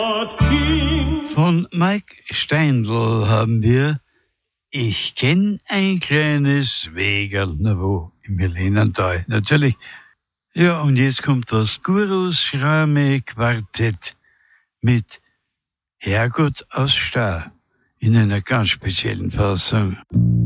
Von Mike Steindl haben wir Ich kenn ein kleines Wegerl, na wo, im Helenental, natürlich. Ja, und jetzt kommt das Gurus Schrame Quartett mit Herrgott aus Stahl in einer ganz speziellen Fassung.